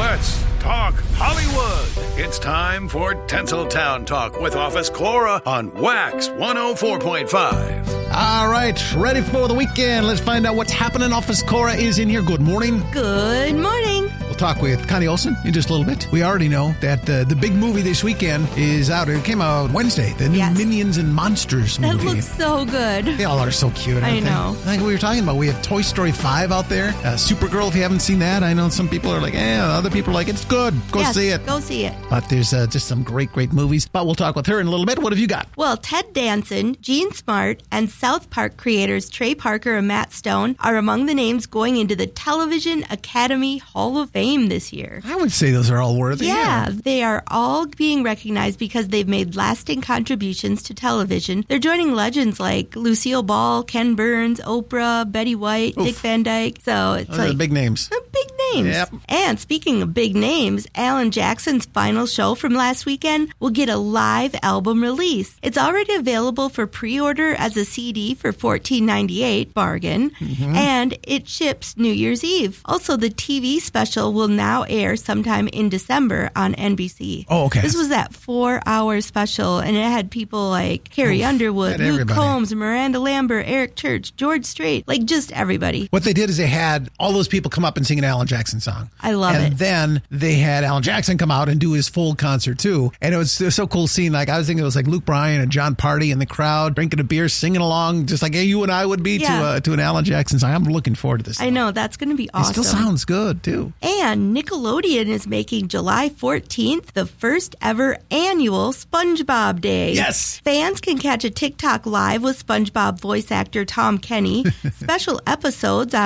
Let's talk Hollywood. It's time for Tinseltown Talk with Office Cora on Wax 104.5. All right, ready for the weekend. Let's find out what's happening. Office Cora is in here. Good morning. Good morning. We'll talk with Connie Olson in just a little bit. We already know that the big movie this weekend is out. It came out Wednesday. The new Minions and Monsters movie. That looks so good. They all are so cute. I know. Like we were talking about, we have Toy Story 5 out there. Supergirl, if you haven't seen that. I know some people are like, other people are like, it's good. Go see it. Go see it. But there's just some great movies. But we'll talk with her in a little bit. What have you got? Well, Ted Danson, Gene Smart, and South Park creators Trey Parker and Matt Stone are among the names going into the Television Academy Hall of Fame this year. I would say those are all worthy. Yeah, they are all being recognized because they've made lasting contributions to television. They're joining legends like Lucille Ball, Ken Burns, Oprah, Betty White, Dick Van Dyke. So it's those are big names. Big names. Yep. And speaking of big names, Alan Jackson's final show from last weekend will get a live album release. It's already available for pre-order as a CD for $14.98, bargain, and it ships New Year's Eve. Also, the TV special will now air sometime in December on NBC. Oh, okay. This was that 4-hour special, and it had people like Carrie Underwood, Luke Combs, Miranda Lambert, Eric Church, George Strait, like just everybody. What they did is they had all those people come up and sing an Alan Jackson song. I love it. And then they had Alan Jackson come out and do his full concert too. And it was so cool seeing, like, I was thinking it was like Luke Bryan and John Party in the crowd drinking a beer, singing along, just like you and I would be to an Alan Jackson song. I'm looking forward to this. I know, that's going to be awesome. It still sounds good too. And Nickelodeon is making July 14th the first ever annual SpongeBob Day. Yes! Fans can catch a TikTok live with SpongeBob voice actor Tom Kenny, special episodes on